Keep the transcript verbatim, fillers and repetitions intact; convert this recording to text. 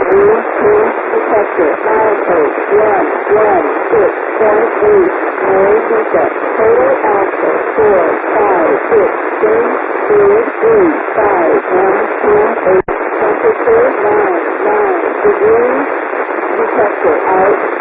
Detector, milepost, one, one, six, point eight, Mary Pickup, total output, four, five, six, three, three, three, five, one, two, eight, temperature, nine, nine degrees, detector out,